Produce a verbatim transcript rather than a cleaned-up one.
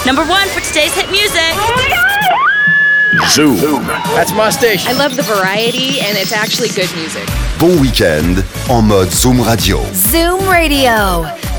Number one for today's hit music. Zoom. Zoom. That's my station. I love the variety and it's actually good music. Bon week-end en mode Zoom Radio. Zoom Radio.